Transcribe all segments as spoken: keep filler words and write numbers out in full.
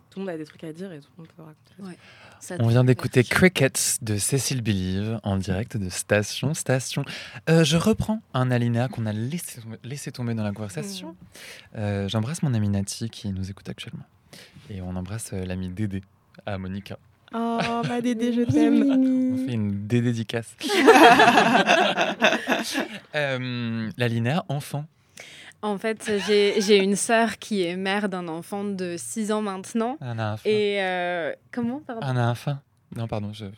tout le monde a des trucs à dire et tout le monde peut raconter. Ouais. Ça On vient d'écouter Crickets de Cécile Believe en direct de Station Station. Euh, je reprends un alinéa qu'on a laissé, laissé tomber dans la conversation. Mmh. Euh, j'embrasse mon ami Nati qui nous écoute actuellement. Et on embrasse euh, l'ami Dédé à Monica. Oh, ma Dédé, je t'aime. On fait une dédédicace. euh, l'alinéa enfant. En fait, j'ai, j'ai une sœur qui est mère d'un enfant de six ans maintenant. Un enfant. Et euh, comment, pardon Un enfant. Non, pardon, je...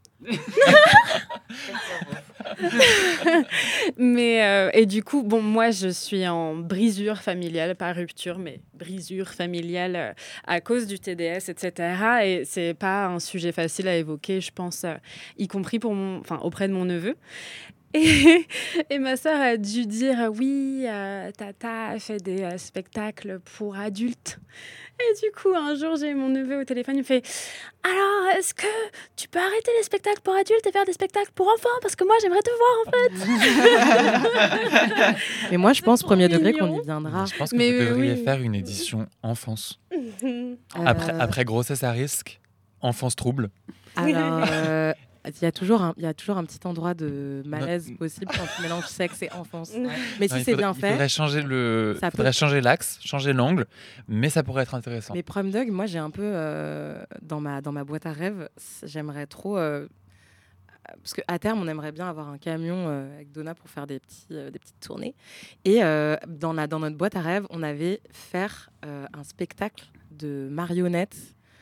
mais euh, et du coup, bon, moi, je suis en brisure familiale, pas rupture, mais brisure familiale euh, à cause du T D S, et cetera. Et c'est pas un sujet facile à évoquer, je pense, euh, y compris pour mon, enfin, auprès de mon neveu. Et, et ma sœur a dû dire oui, euh, Tata fait des euh, spectacles pour adultes. Et du coup, un jour, j'ai mon neveu au téléphone, il me fait alors, est-ce que tu peux arrêter les spectacles pour adultes et faire des spectacles pour enfants? Parce que moi, j'aimerais te voir, en fait. Mais moi, je pense, premier degré, qu'on y viendra. Je pense que Mais vous devriez oui. faire une édition enfance. Après, Euh... après grossesse à risque, enfance trouble. Alors, euh, il y a toujours un, il y a toujours un petit endroit de malaise non. possible quand tu mélanges sexe et enfance. Ouais. Mais non, si c'est faudrait, bien il fait, faudrait changer le, ça faudrait peut... changer l'axe, changer l'angle, mais ça pourrait être intéressant. Mais Prom Dog, moi, j'ai un peu euh, dans ma dans ma boîte à rêves, j'aimerais trop. Euh, Parce qu'à terme, on aimerait bien avoir un camion euh, avec Donna pour faire des, petits, euh, des petites tournées. Et euh, dans, la, dans notre boîte à rêves, on avait faire euh, un spectacle de marionnettes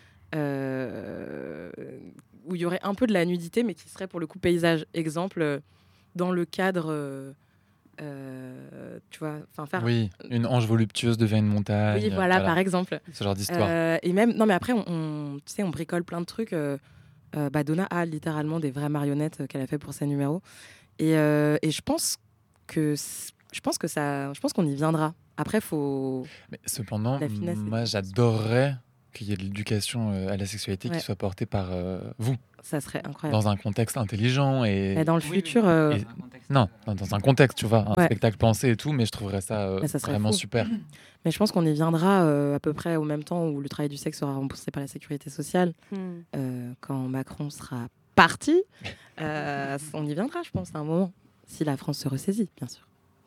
euh, où il y aurait un peu de la nudité, mais qui serait pour le coup paysage. Exemple, euh, dans le cadre... Euh, euh, tu vois, faire... Oui, une ange voluptueuse devient une montagne. Oui, voilà, voilà. par exemple. Ce genre d'histoire. Euh, et même... Non, mais après, on, on, tu sais, on bricole plein de trucs... Euh, Euh, bah Donna a littéralement des vraies marionnettes euh, qu'elle a fait pour ses numéros et, euh, et je pense que je pense que ça je pense qu'on y viendra. Après faut mais cependant moi j'adorerais qu'il y ait de l'éducation euh, à la sexualité ouais. qui soit portée par euh, vous. Ça serait incroyable. Dans un contexte intelligent et, et dans le oui, futur oui. Euh... Et... non dans un contexte tu vois un ouais. spectacle pensé et tout mais je trouverais ça, euh, ça vraiment fou. super. Mais je pense qu'on y viendra euh, à peu près au même temps où le travail du sexe sera remboursé par la sécurité sociale. Mm. Euh, quand Macron sera parti, euh, on y viendra, je pense, à un moment. Si la France se ressaisit, bien sûr.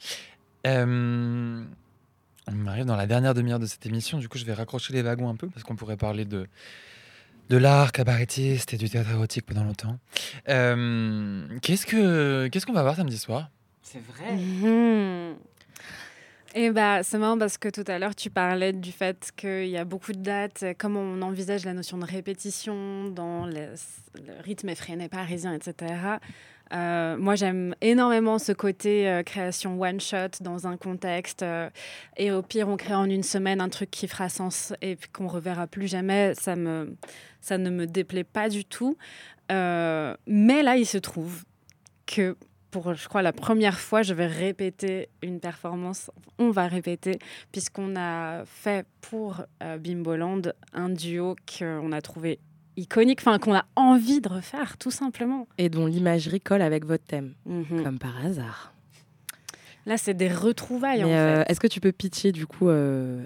Euh, on arrive dans la dernière demi-heure de cette émission. Du coup, je vais raccrocher les wagons un peu parce qu'on pourrait parler de, de l'art cabaretiste et du théâtre érotique pendant longtemps. Euh, qu'est-ce, que, qu'est-ce qu'on va voir samedi soir ? C'est vrai. Mm-hmm. Et bah, c'est marrant parce que tout à l'heure, tu parlais du fait qu'il y a beaucoup de dates, comment on envisage la notion de répétition dans le, le rythme effréné parisien, et cetera. Euh, moi, j'aime énormément ce côté euh, création one-shot dans un contexte. Euh, et au pire, on crée en une semaine un truc qui fera sens et qu'on ne reverra plus jamais. Ça, me, ça ne me déplaît pas du tout. Euh, mais là, il se trouve que... pour, je crois, la première fois, je vais répéter une performance. On va répéter, puisqu'on a fait pour euh, Bimboland un duo qu'on a trouvé iconique, enfin, qu'on a envie de refaire, tout simplement. Et dont l'imagerie colle avec votre thème, mm-hmm. comme par hasard. Là, c'est des retrouvailles, Mais en euh, fait. Est-ce que tu peux pitcher, du coup, euh,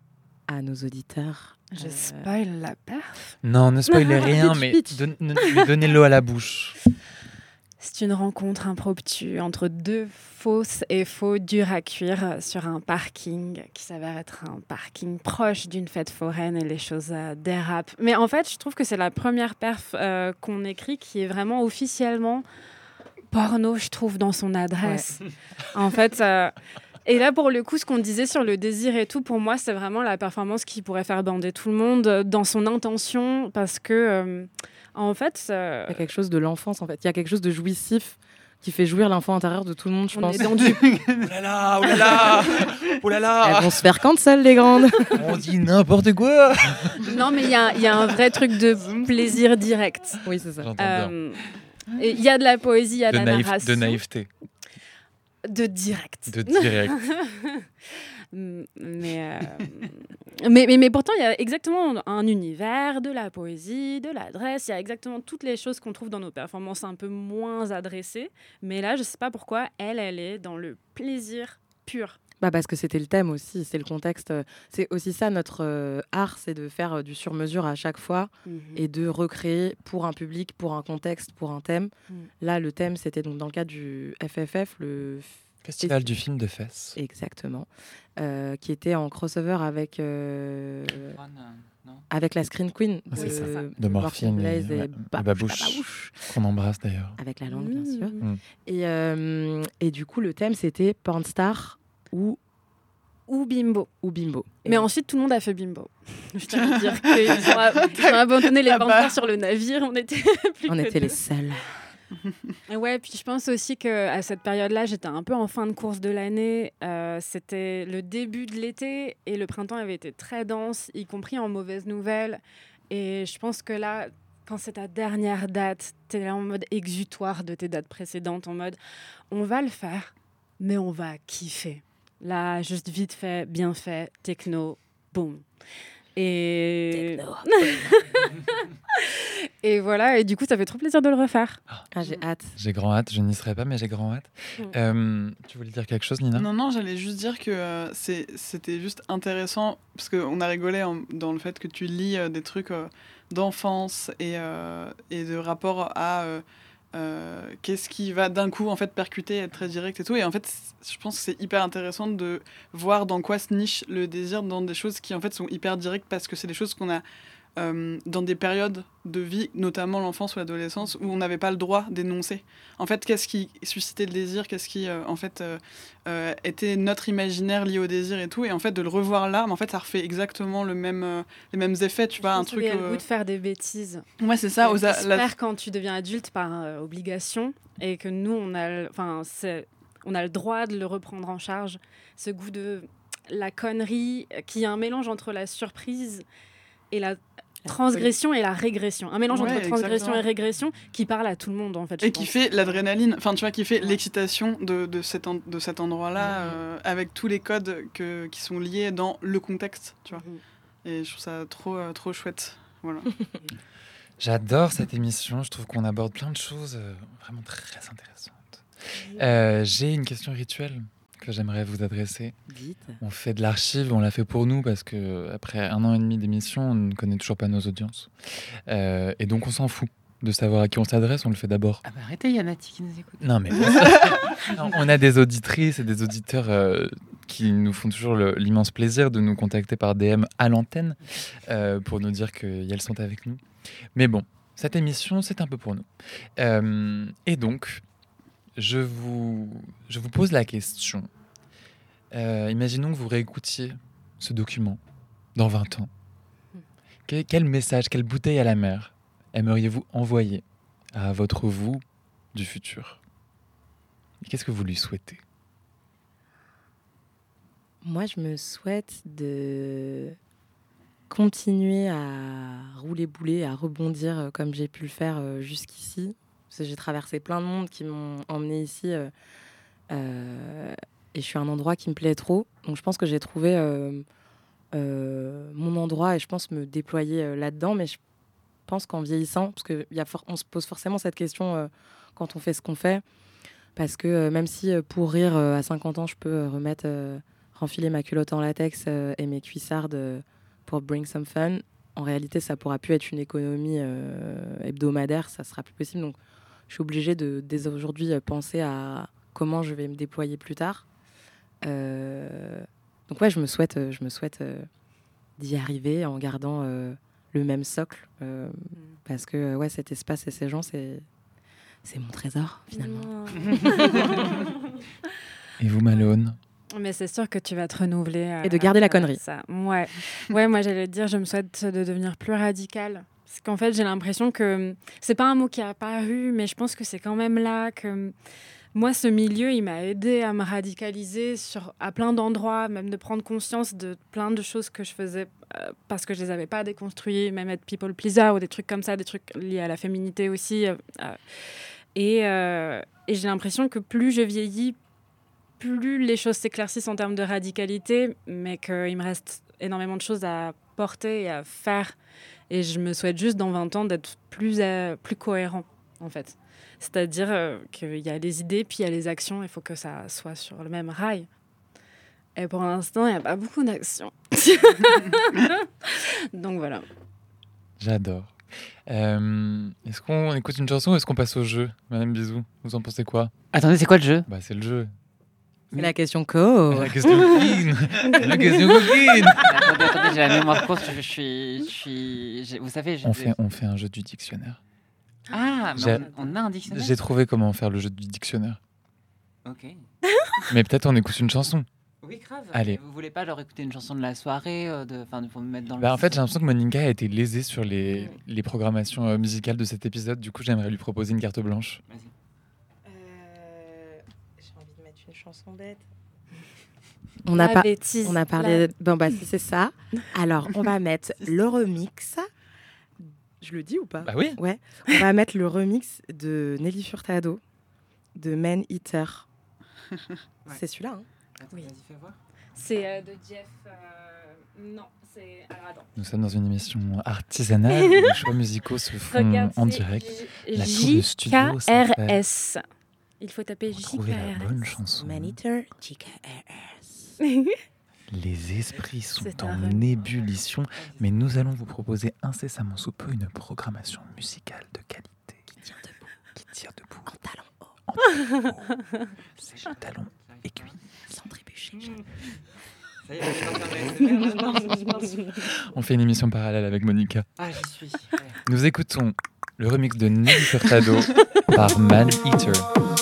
à nos auditeurs Je euh... spoil la perf. Non, ne spoilez rien, mais don- don- donnez-le à la bouche. C'est une rencontre impromptue entre deux fausses et faux durs à cuire sur un parking qui s'avère être un parking proche d'une fête foraine et les choses euh, dérapent. Mais en fait, je trouve que c'est la première perf euh, qu'on écrit qui est vraiment officiellement porno, je trouve, dans son adresse. Ouais. En fait... Euh, Et là, pour le coup, ce qu'on disait sur le désir et tout, pour moi, c'est vraiment la performance qui pourrait faire bander tout le monde dans son intention, parce que, euh, en fait... Euh... Il y a quelque chose de l'enfance, en fait. Il y a quelque chose de jouissif qui fait jouir l'enfant intérieur de tout le monde, je On pense. Est dans du... Oh là là, oh là là, oh là là. Elles vont se faire cancel, les grandes. On dit n'importe quoi. Non, mais il y, y a un vrai truc de plaisir direct. Oui, c'est ça. J'entends euh, bien. Il y a de la poésie, il y a de, de la naïf, narration. De naïveté. De direct. De direct. mais, euh, mais, mais, mais pourtant, il y a exactement un univers, de la poésie, de l'adresse. Il y a exactement toutes les choses qu'on trouve dans nos performances un peu moins adressées. Mais là, je ne sais pas pourquoi, elle, elle est dans le plaisir pur. Bah parce que c'était le thème aussi, c'est le contexte. C'est aussi ça notre euh, art, c'est de faire euh, du sur-mesure à chaque fois Mhm. et de recréer pour un public, pour un contexte, pour un thème. Mm. Là, le thème, c'était donc dans le cadre du F F F, le Festival Festi- du film de Fès. exactement, euh, qui était en crossover avec euh, Non. avec la Screen Queen Ah, c'est de, ça. De Morphine Blaze et- et, ouais, Ba- et Babouche. Babouche, Qu'on embrasse d'ailleurs. avec la langue bien sûr. Mm. Et, euh, et du coup, le thème, c'était Pornstar ou, Ou Bimbo. ou Bimbo. Et Mais on- ensuite, tout le monde a fait Bimbo. Je tiens à dire qu'ils ont, a- ils ont abandonné les Ah bah. pornstars sur le navire. On était plus on que était les deux. seuls. Et ouais, puis je pense aussi qu'à cette période-là, j'étais un peu en fin de course de l'année. Euh, c'était le début de l'été et le printemps avait été très dense, y compris en mauvaises nouvelles. Et je pense que là, quand c'est ta dernière date, tu es là en mode exutoire de tes dates précédentes, en mode on va le faire, mais on va kiffer. Là, juste vite fait, bien fait, techno, boum. Et... et voilà, et du coup, ça fait trop plaisir de le refaire. Ah, j'ai hâte. J'ai grand hâte, je n'y serai pas, mais j'ai grand hâte. Mm. Euh, tu voulais dire quelque chose, Nina? Non, non, j'allais juste dire que euh, c'est- c'était juste intéressant, parce qu'on a rigolé en- dans le fait que tu lis euh, des trucs euh, d'enfance et, euh, et de rapport à euh, euh, qu'est-ce qui va d'un coup en fait percuter, être très direct et tout. Et en fait, c- je pense que c'est hyper intéressant de voir dans quoi se niche le désir dans des choses qui en fait sont hyper directes, parce que c'est des choses qu'on a euh, dans des périodes de vie, notamment l'enfance ou l'adolescence, où on n'avait pas le droit d'énoncer. En fait, qu'est-ce qui suscitait le désir, qu'est-ce qui, euh, en fait, euh, euh, était notre imaginaire lié au désir et tout, et en fait, de le revoir là, mais en fait, ça refait exactement le même, euh, les mêmes effets, tu Je vois, un pense qu'il y truc... a le euh, goût de faire des bêtises. Ouais, c'est ça. Et Aux qui a- se la- perd quand tu deviens adulte par euh, obligation et que nous, on a, le- enfin, c'est, on a le droit de le reprendre en charge. Ce goût de la connerie qui est un mélange entre la surprise et la transgression et la régression. Un mélange Ouais, entre transgression exactement. et régression qui parle à tout le monde, en fait. je Et qui pense. fait l'adrénaline, enfin tu vois, qui fait Ouais. l'excitation de, de, cet, en- de cet endroit-là, Mhm. euh, avec tous les codes que, qui sont liés dans le contexte, tu vois. Mhm. Et je trouve ça trop, euh, trop chouette. Voilà. J'adore cette émission, je trouve qu'on aborde plein de choses euh, vraiment très intéressantes. Euh, J'ai une question rituelle que j'aimerais vous adresser. Dites. On fait de l'archive, on l'a fait pour nous parce que après un an et demi d'émission, on ne connaît toujours pas nos audiences. Euh, et donc on s'en fout de savoir à qui on s'adresse, on le fait d'abord. Ah bah arrêtez, il y a Nati qui nous écoute. Non mais non, on a des auditrices et des auditeurs euh, qui nous font toujours le- l'immense plaisir de nous contacter par D M à l'antenne euh, pour nous dire qu'elles sont avec nous. Mais bon, cette émission, c'est un peu pour nous. Euh, et donc, je vous, je vous pose la question. Euh, imaginons que vous réécoutiez ce document dans vingt ans. Que- quel message, quelle bouteille à la mer aimeriez-vous envoyer à votre vous du futur? Et qu'est-ce que vous lui souhaitez? Moi, je me souhaite de continuer à rouler boulet, à rebondir euh, comme j'ai pu le faire euh, jusqu'ici. Parce que j'ai traversé plein de mondes qui m'ont emmené ici. euh, euh, et je suis à un endroit qui me plaît trop. Donc, je pense que j'ai trouvé euh, euh, mon endroit et je pense me déployer euh, là-dedans. Mais je pense qu'en vieillissant, parce qu'on se pose forcément cette question euh, quand on fait ce qu'on fait. Parce que euh, même si euh, pour rire, euh, à cinquante ans, je peux euh, remettre... euh, renfiler ma culotte en latex euh, et mes cuissardes euh, pour bring some fun. En réalité, ça pourra plus être une économie euh, hebdomadaire, ça sera plus possible. Donc, je suis obligée de, dès aujourd'hui, euh, penser à comment je vais me déployer plus tard. Euh, donc, ouais, je me souhaite, euh, je me souhaite euh, d'y arriver en gardant euh, le même socle. euh, parce que, euh, ouais, cet espace et ces gens, c'est, c'est mon trésor, finalement. Et vous, Malone? Mais c'est sûr que tu vas te renouveler. à- Et de garder à la connerie. Ça. Ouais. Ouais, moi j'allais te dire, je me souhaite de devenir plus radicale. Parce qu'en fait, j'ai l'impression que c'est pas un mot qui est apparu, mais je pense que c'est quand même là que moi, ce milieu, il m'a aidé à me radicaliser sur, à plein d'endroits, même de prendre conscience de plein de choses que je faisais euh, parce que je les avais pas déconstruites, même être people pleaser ou des trucs comme ça, des trucs liés à la féminité aussi. euh, euh, et, euh, et j'ai l'impression que plus je vieillis, plus les choses s'éclaircissent en termes de radicalité, mais qu'il me reste énormément de choses à porter et à faire. Et je me souhaite juste dans vingt ans d'être plus, euh, plus cohérent, en fait. C'est-à-dire euh, qu'il y a les idées, puis il y a les actions, il faut que ça soit sur le même rail. Et pour l'instant, il n'y a pas beaucoup d'action. Donc voilà. J'adore. Euh, est-ce qu'on écoute une chanson ou est-ce qu'on passe au jeu, Madame Bisou? Vous en pensez quoi? Attendez, c'est quoi le jeu? Bah, c'est le jeu. C'est la question co. La question coquine. La question coquine. Attendez, attendez, j'ai la mémoire courte. Je, je suis, je suis, j'ai- vous savez, j'ai- On fait, on fait un jeu du dictionnaire. Ah, mais J'ai- on, on a un dictionnaire. J'ai trouvé comment faire le jeu du dictionnaire. Ok. Mais peut-être on écoute une chanson. Oui, grave. Allez. Vous voulez pas leur écouter une chanson de la soirée, euh, de, enfin, pour me mettre dans le. Bah, en fait, j'ai l'impression que Monica a été lésée sur les, les programmations euh, musicales de cet épisode. Du coup, j'aimerais lui proposer une carte blanche. Vas-y. Euh, J'ai envie de mettre une chanson bête. On a, La pas, bêtise. on a parlé. Bon, bah, si c'est ça. Alors, on va mettre le remix. Je le dis ou pas? Bah oui. Ouais. On va mettre le remix de Nelly Furtado, de Man Eater. C'est celui-là. Hein. Attends, Oui. Vas-y, fais voir. C'est euh, de Jeff. euh, Non, c'est. Alors attends. Nous sommes dans une émission artisanale où les choix musicaux se font Regarde, en c'est direct. J- La tour de studio, ça J K R S. Il faut taper Pour J K trouver la bonne R S. chanson. Man Eater, J K R S. Les esprits sont C'est en un remix. ébullition, mais nous allons vous proposer incessamment sous peu une programmation musicale de qualité qui tient debout, qui tire debout, En talon haut, en talons hauts, c'est le talon aiguille. sans trébucher. Ça y est, je vais faire un résumé. On fait une émission parallèle avec Monica. Ah, j'y suis. Ouais. Nous écoutons le remix de Nelly Furtado par Man Eater.